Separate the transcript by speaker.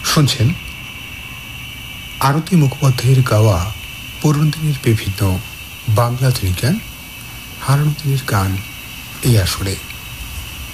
Speaker 1: শুনছেন আরতি মুখোপাধ্যায়ের গাওয়া পুরনো দিনের বিভিন্ন বাংলা আধুনিক গান, হারানো দিনের গান এই আসরে।